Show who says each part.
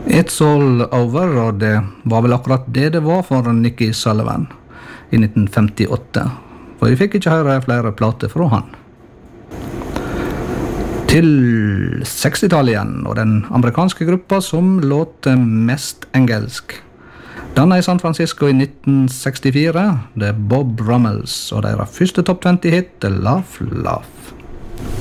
Speaker 1: It's all over, og det var vel akkurat det var for Nicky Sullivan i 1958. For vi fikk ikke høre flere plater fra han. Til 60-tallet igjen, og den amerikanske gruppa som låter mest engelsk. Dannet i San Francisco i 1964, det Bob Rummels, og deres første Top 20-hit, Laugh, Laugh.